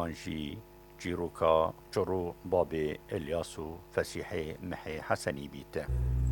یانجی جیروکا جرو باب الیاسو فسیح محی حسنی بیته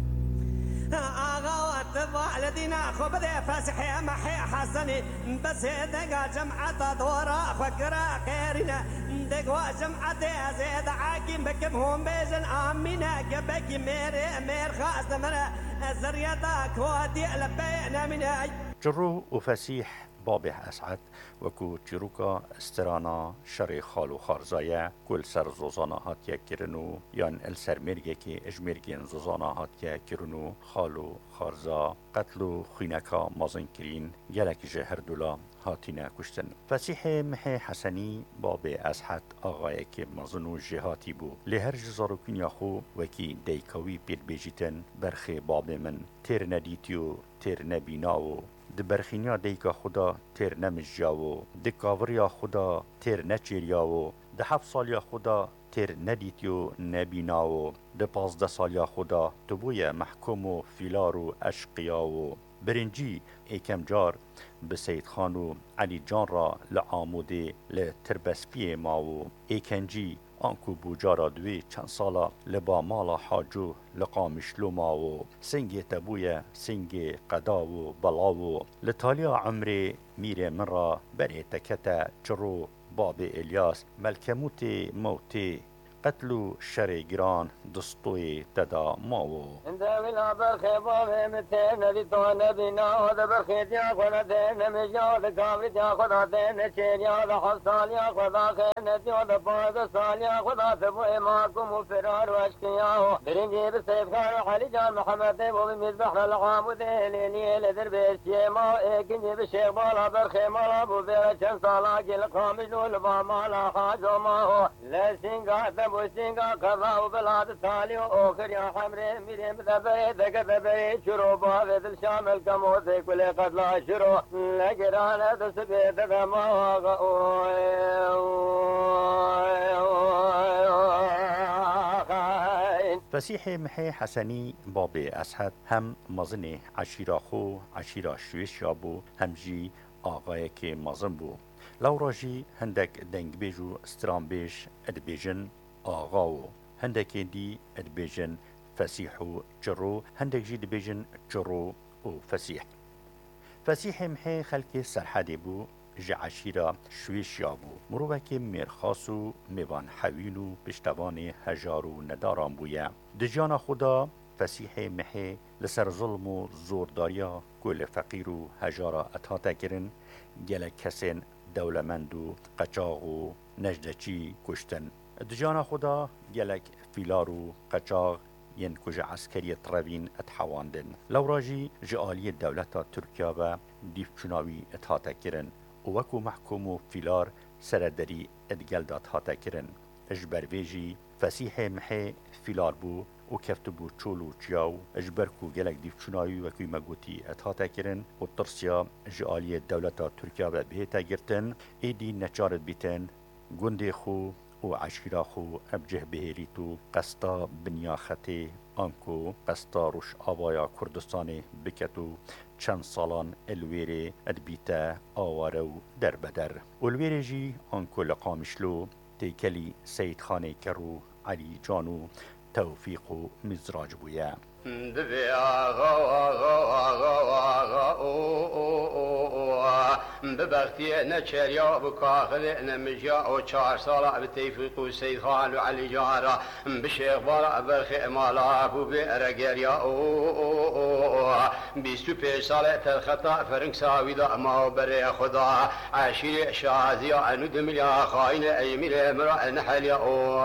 آغا واتبع الذين خو بدا فاسح محي حسني بس دقا جمعة دورا فكرا خيرنا دقوا جمعة زيد عاقم بكمهم بيجن آمنا قبك مير خاص مرا زريتك ودي لبينا من جرو و فسیح بابه اسعد وکو چیروکا استرانا شر خالو خارزایه کل سر زوزانا هاتیا کرنو یان السرمرگه که اجمرگین زوزانا هاتیا کرنو خالو خارزا قتلو خینکا مازن کرین گلک جهر دولا هاتینا کشتن فسیح محی حسنی بابه اسعد آغای که مازنو جهاتی بو لهر جزارو کنیا خو وکی دیکاوی پید بیجیتن برخی بابه من تیر ندیتیو تیر نبیناو د برخینیا دیکا خدا تیر نمجاو د کاوریا خدا تیر نچیریاو د 7 سالیا خدا تیر ندیتیو نبیناو د 15 سالیا خدا تبوی محکوم و فیلار و اشقیاو برنجی ایکم جار به سید خانو علی جان را لعاموده لتربسپی ماو ایکنجی آنکو بوجارا دوی چند سالا لبا مالا حاجو لقامشلو ماو سنگ تبوی سنگ قداو بلاو لطالیا عمر میر من را بره تکتا چرو باب الیاس ملکموت موتی قتلو شر گران دستوی تدا ماو انت بلا بالخباب متين نبي تو نبينا وذا بالخير يا خدا نمجا وذا كامل يا خدا نشير يا ذا حصال يا خدا خير نتي وذا بعد صال يا خدا تبوي معكم وفرار واشكيا برنجي بسيف خان علي جان محمد ابو مذبح العامود ليلي لدربيش ما اكني بشيخ بالا بالخيمه ابو بير كان صلاق القامج والبا مالا حاجه ما هو لا سنغا بوسينغا قضا وبلاد تالي واخر يا حمري ميريم دبي دبي شرو باب الشام الكموت كل قد لا شرو لقرانا دسبي دما فسیح محی حسنی باب اسحد هم مازن عشیرا خو عشیرا شویش یابو هم جی آقای که مازن بو لوراجی هندک دنگ بیجو استران بیش ادبیجن آغاو هندک دی ادبیجن فسیحو جرو هندک جی دبیجن جرو و فسیح فسیح محی خلک سرحدی بو جعشیرا شویش یابو مروبک مرخاصو میوان حوینو پشتوان هجارو نداران بویا دجانا خدا فسیح محی لسر ظلم و زورداریا کل فقیر و هجارا اتاتا کرن گل کسین دولمند و قچاق و نجدچی کشتن دجانا خدا گلک فیلار و قچاق ين كوجا عسكرية طرابين اتحواندن لوراجي جالية دولتا تركيا و ديف چناوي اتهاتا كرن وكو محكومو فيلار سردري ادگلدات هاتا كرن اجبر ويجي فسيح محي فيلار بو وكفتبو چولو چياو اجبركو گلك ديف چناوي وكو مگوتي اتهاتا كرن وطرسيا جالية دولتا تركيا و بهتا گرتن ايدي نچارت بيتن گندي خو و عشیرا خو ابجه بهریتو قستا بنیاخته آنکو قستا روش آوایا کردستان بکتو چند سالان الویره ادبیتا آوارو در بدر الویره جی آنکو لقامشلو تیکلی سید خانه کرو علی جانو توفیق و مزراج بویا دبي آغا آغا آغا آغا ببختي نشر يا بكاخذ نمجا او 4 سال بتيفيق وسيد خان وعلي جارة بشيخ برا برخي مالا ابو بيرجر يا بسوبر سالة الخطا فرنك ساوي دا ما بري خدا عشير شازي انو دمليا خاين ايمير مرا نحل يا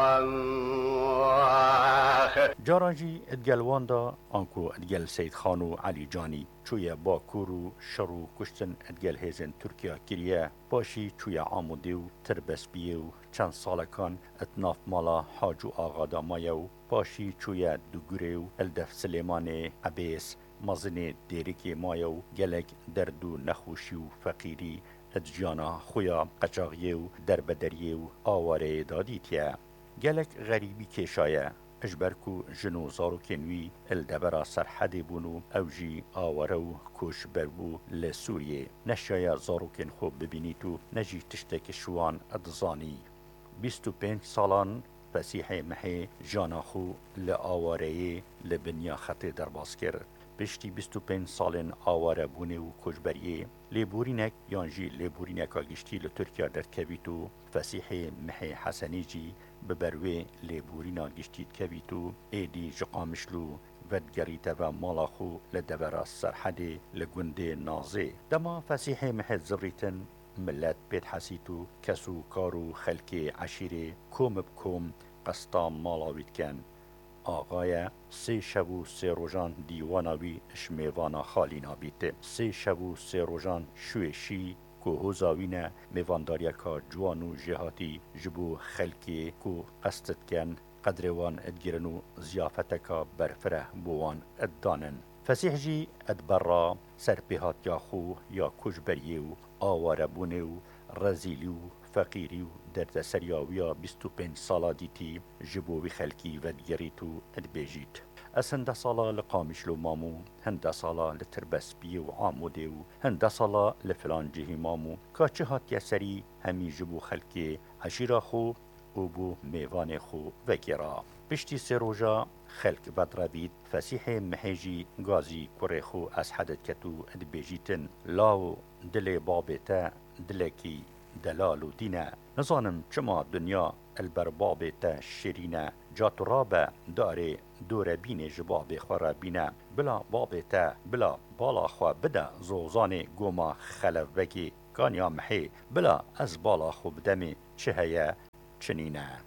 جارانجی ادگلوان دا آنکو ادگل سید خانو علی جانی چویا با کورو شرو کشتن ادگل هیزن ترکیا کریه باشی چویا عامودیو تربسبیو چند سالکان اتناف مالا حاجو آغا دا مایو باشی چویا دوگریو الدف سلیمان عبیس مازن دیرکی مایو گلک دردو نخوشی و فقیری ادجانا خویا قچاقیو دربدریو آواره دادیتیا گلک غریبی کشایه اجبركو جنو زارو كنوي الدبرا سرحدي بونو اوجي آورو كوش بربو لسوريا نشايا زارو كن خوب ببينيتو نجي تشتك شوان ادزاني 25 سالان فسیح محی جاناخو لآواره لبنیا خط درباز کرد. پشتی 25 سالن آواره بونه و کجبریه لیبورینک یانجی لیبورینک آگشتی لترکیا در کویتو فسیح محی حسنی جی ببروی لیبورینا گشتید کویتو ایدی جقامشلو ودگریت و مالاخو لدبرا سرحد لگنده نازه دما فسیح محی زبریتن ملت بید حسیتو کسو کارو خلک عشیره کوم بکوم قسطا مالاوید کن آقای 3 شب و 3 روزان دیواناوی اشمیوانا خالینا بیته 3 شب و 3 روزان شویشی که هزاوینه میوانداریا که جوانو جهاتی جبو خلکی که قصدت کن قدروان ادگرنو زیافتکا برفره بوان اددانن فسیح جی ادبرا سرپیهات یا خو یا کجبریه و آواره بونه و رزیلی و فقیری و درد سریاویا 25 سالا دیتی جبوی خلکی و دیگریتو ادبیجید. از هنده سالا لقامشلو مامو، هنده سالا لتربسبی و عاموده و هنده سالا لفلان جهی مامو که چه هات سری همی جبو خلکی عشیرا خو و بو میوان خو وگیرا. پشتی 3 روزا خلق بدرابید فسیح محیجی گازی کره از حدد کتو ادبیجیتن لاو دل بابتا دلکی دلال و دینه نزانم چما دنیا البرباب تا شیرینه جات رابه داره دور بین جباب خورا بینه بلا باب تا بلا بالا خوا بده زوزان گوما خلف بگی کانیا محی بلا از بالا خوب دمی چه هیا چنینه